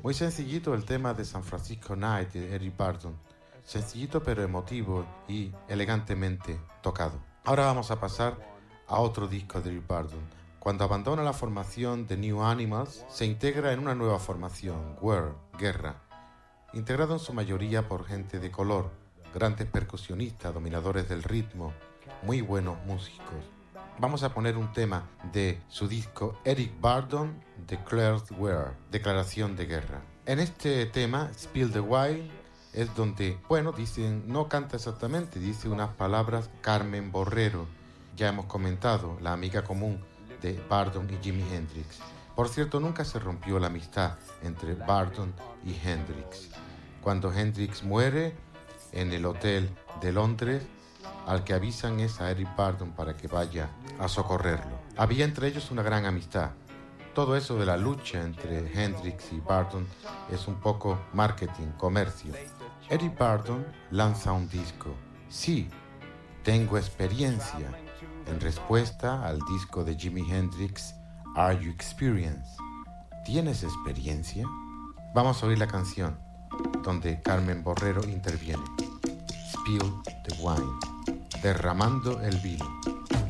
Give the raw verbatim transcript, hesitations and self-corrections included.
Muy sencillito el tema de San Francisco Night de Eric Burdon. Sencillito pero emotivo y elegantemente tocado. Ahora vamos a pasar a otro disco de Eric Burdon. Cuando abandona la formación de New Animals, se integra en una nueva formación, War, Guerra, integrado en su mayoría por gente de color, grandes percusionistas, dominadores del ritmo, muy buenos músicos. Vamos a poner un tema de su disco Eric Burdon, Declared War, Declaración de Guerra. En este tema, Spill the Wine, es donde, bueno, dicen, no canta exactamente, dice unas palabras Carmen Borrero. Ya hemos comentado, la amiga común de Burdon y Jimi Hendrix. Por cierto, nunca se rompió la amistad entre Burdon y Hendrix. Cuando Hendrix muere en el hotel de Londres, al que avisan es a Eric Burdon para que vaya a socorrerlo. Había entre ellos una gran amistad. Todo eso de la lucha entre Hendrix y Burdon es un poco marketing, comercio. Eric Burdon lanza un disco. Sí, tengo experiencia, en respuesta al disco de Jimi Hendrix, Are You Experienced? ¿Tienes experiencia? Vamos a oír la canción donde Carmen Borrero interviene. Spill the Wine, derramando el vino.